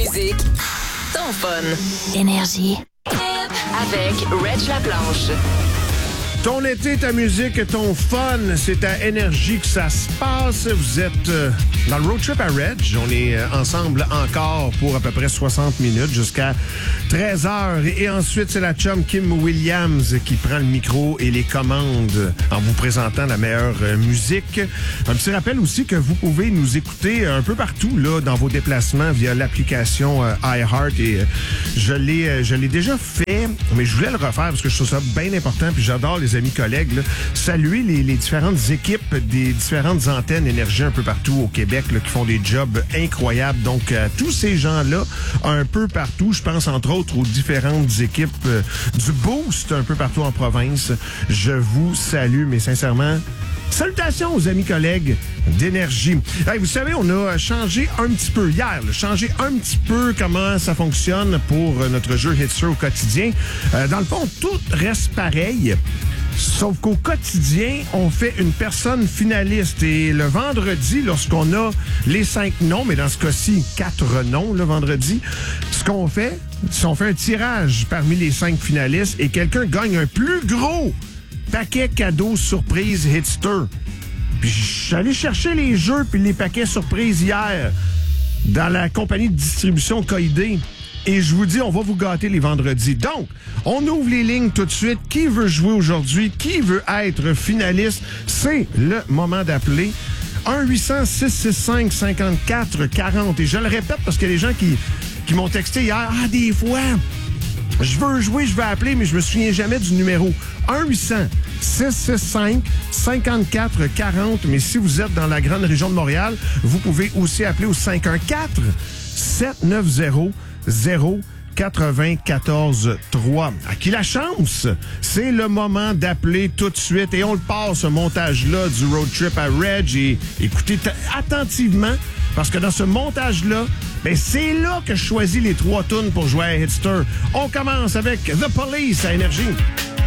musique, ton fun. Énergie. Avec Reg Laplanche. Ton été, ta musique, ton fun, c'est à Énergie que ça se passe. Vous êtes dans le road trip à Reg. On est ensemble encore pour à peu près 60 minutes jusqu'à 13h. Et ensuite, c'est la chum Kim Williams qui prend le micro et les commandes en vous présentant la meilleure musique. Un petit rappel aussi que vous pouvez nous écouter un peu partout là dans vos déplacements via l'application iHeart. Et je l'ai déjà fait, mais je voulais le refaire parce que je trouve ça bien important. Puis j'adore les amis collègues, là, saluer les différentes équipes des différentes antennes énergie un peu partout au Québec là, qui font des jobs incroyables. Donc, tous ces gens-là, un peu partout, je pense entre autres aux différentes équipes du Boost un peu partout en province. Je vous salue, mais sincèrement, salutations aux amis collègues d'Énergie. Hey, vous savez, on a changé un petit peu hier, changé un petit peu comment ça fonctionne pour notre jeu Hitster au quotidien. Dans le fond, tout reste pareil. Sauf qu'au quotidien, on fait une personne finaliste. Et le vendredi, lorsqu'on a les 5 noms, mais dans ce cas-ci, 4 noms le vendredi, ce qu'on fait, c'est qu'on fait un tirage parmi les 5 finalistes et quelqu'un gagne un plus gros paquet cadeau surprise Hitster. Puis je suis allé chercher les jeux puis les paquets surprises hier dans la compagnie de distribution Coïdé. Et je vous dis, on va vous gâter les vendredis. Donc, on ouvre les lignes tout de suite. Qui veut jouer aujourd'hui? Qui veut être finaliste? C'est le moment d'appeler. 1-800-665-5440. Et je le répète parce qu'il y a des gens qui m'ont texté hier. Ah, des fois, je veux jouer, je veux appeler, mais je me souviens jamais du numéro. 1-800-665-5440. Mais si vous êtes dans la grande région de Montréal, vous pouvez aussi appeler au 514-790-094-3. À qui la chance? C'est le moment d'appeler tout de suite et on le passe, ce montage-là du road trip à Reg. Et écoutez attentivement, parce que dans ce montage-là, ben c'est là que je choisis les 3 tunes pour jouer à Hitster. On commence avec The Police à Énergie.